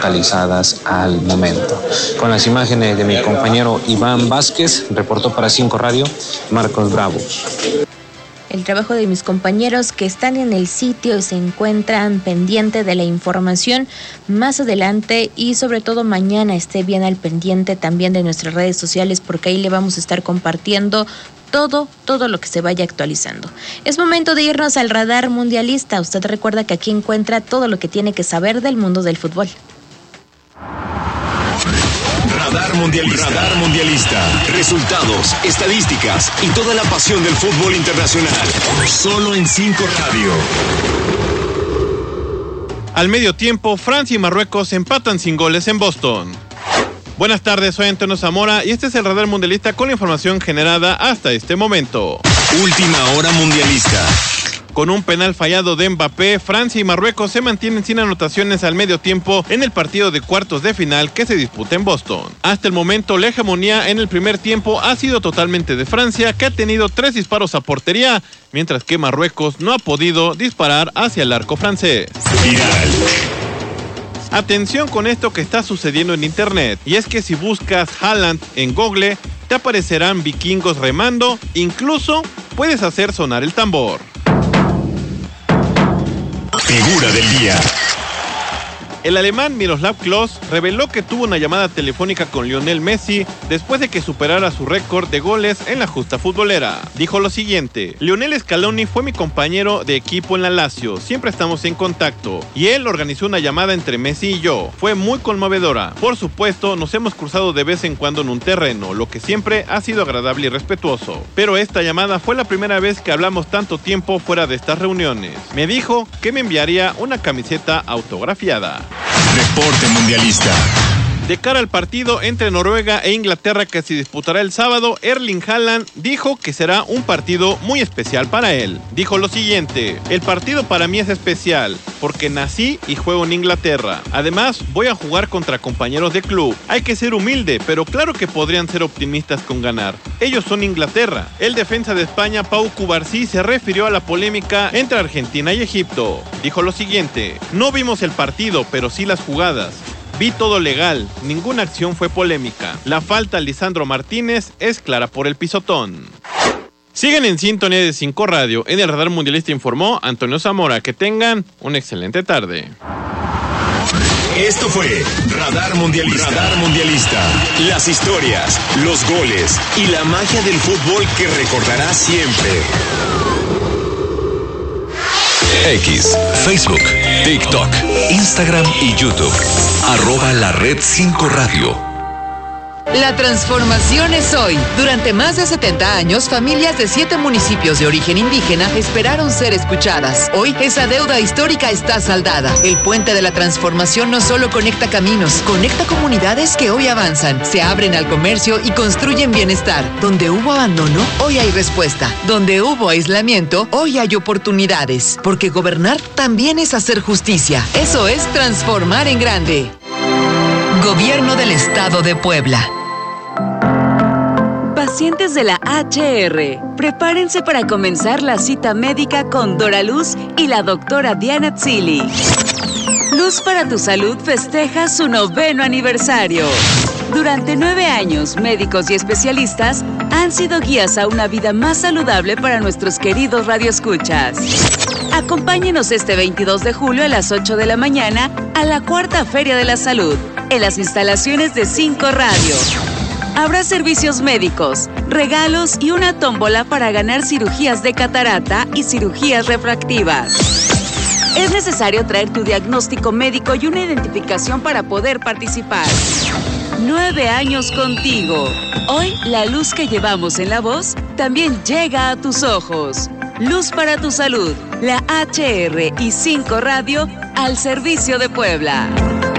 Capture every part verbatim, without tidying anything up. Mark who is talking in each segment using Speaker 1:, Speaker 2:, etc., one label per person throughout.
Speaker 1: localizadas al momento. Con las imágenes de mi compañero Iván Vázquez, reportó para Cinco Radio, Marcos Bravo.
Speaker 2: El trabajo de mis compañeros que están en el sitio y se encuentran pendiente de la información más adelante y sobre todo mañana esté bien al pendiente también de nuestras redes sociales porque ahí le vamos a estar compartiendo todo, todo lo que se vaya actualizando. Es momento de irnos al radar mundialista. Usted recuerda que aquí encuentra todo lo que tiene que saber del mundo del fútbol.
Speaker 3: Radar Mundialista. Radar Mundialista. Resultados, estadísticas y toda la pasión del fútbol internacional. Solo en Cinco Radio.
Speaker 4: Al medio tiempo, Francia y Marruecos empatan sin goles en Boston. Buenas tardes, soy Antonio Zamora y este es el Radar Mundialista con la información generada hasta este momento.
Speaker 3: Última hora mundialista.
Speaker 4: Con un penal fallado de Mbappé, Francia y Marruecos se mantienen sin anotaciones al medio tiempo en el partido de cuartos de final que se disputa en Boston. Hasta el momento, la hegemonía en el primer tiempo ha sido totalmente de Francia, que ha tenido tres disparos a portería, mientras que Marruecos no ha podido disparar hacia el arco francés.
Speaker 3: Viral.
Speaker 4: Atención con esto que está sucediendo en internet, y es que si buscas Haaland en Google, te aparecerán vikingos remando, incluso puedes hacer sonar el tambor.
Speaker 3: Figura del día.
Speaker 4: El alemán Miroslav Klose reveló que tuvo una llamada telefónica con Lionel Messi después de que superara su récord de goles en la justa futbolera. Dijo lo siguiente: Lionel Scaloni fue mi compañero de equipo en la Lazio, siempre estamos en contacto, y él organizó una llamada entre Messi y yo. Fue muy conmovedora. Por supuesto, nos hemos cruzado de vez en cuando en un terreno, lo que siempre ha sido agradable y respetuoso. Pero esta llamada fue la primera vez que hablamos tanto tiempo fuera de estas reuniones. Me dijo que me enviaría una camiseta autografiada.
Speaker 3: Reporte mundialista.
Speaker 4: De cara al partido entre Noruega e Inglaterra que se disputará el sábado, Erling Haaland dijo que será un partido muy especial para él. Dijo lo siguiente: el partido para mí es especial porque nací y juego en Inglaterra. Además, voy a jugar contra compañeros de club. Hay que ser humilde, pero claro que podrían ser optimistas con ganar. Ellos son Inglaterra. El defensa de España, Pau Cubarsí, se refirió a la polémica entre Argentina y Egipto. Dijo lo siguiente: no vimos el partido, pero sí las jugadas. Vi todo legal, ninguna acción fue polémica. La falta a Lisandro Martínez es clara por el pisotón. Siguen en sintonía de Cinco Radio. En el Radar Mundialista informó Antonio Zamora. Que tengan una excelente tarde.
Speaker 3: Esto fue Radar Mundialista. Radar Mundialista. Las historias, los goles y la magia del fútbol que recordarás siempre. X, Facebook, TikTok, Instagram y YouTube. Arroba la red cinco Radio.
Speaker 5: La transformación es hoy. Durante más de setenta años, familias de siete municipios de origen indígena esperaron ser escuchadas. Hoy, esa deuda histórica está saldada. El puente de la transformación no solo conecta caminos, conecta comunidades que hoy avanzan, se abren al comercio y construyen bienestar. Donde hubo abandono, hoy hay respuesta. Donde hubo aislamiento, hoy hay oportunidades. Porque gobernar también es hacer justicia. Eso es transformar en grande. Gobierno del Estado de Puebla.
Speaker 6: Pacientes de la H R, prepárense para comenzar la cita médica con Dora Luz y la doctora Diana Tzili. Luz para tu Salud festeja su noveno aniversario. Durante nueve años, médicos y especialistas han sido guías a una vida más saludable para nuestros queridos radioescuchas. Acompáñenos este veintidós de julio a las ocho de la mañana a la Cuarta Feria de la Salud, en las instalaciones de Cinco Radio. Habrá servicios médicos, regalos y una tómbola para ganar cirugías de catarata y cirugías refractivas. Es necesario traer tu diagnóstico médico y una identificación para poder participar. Nueve años contigo. Hoy, la luz que llevamos en la voz también llega a tus ojos. Luz para tu Salud, la H R y Cinco Radio al servicio de Puebla.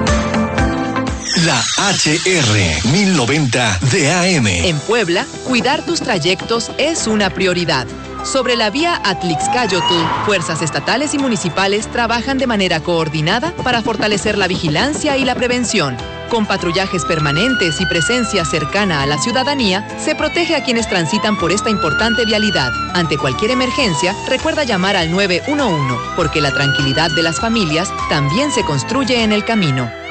Speaker 3: La H R mil noventa de A M.
Speaker 5: En Puebla, cuidar tus trayectos es una prioridad. Sobre la vía Atlixcáyotl, fuerzas estatales y municipales trabajan de manera coordinada para fortalecer la vigilancia y la prevención. Con patrullajes permanentes y presencia cercana a la ciudadanía, se protege a quienes transitan por esta importante vialidad. Ante cualquier emergencia, recuerda llamar al nueve uno uno, porque la tranquilidad de las familias también se construye en el camino.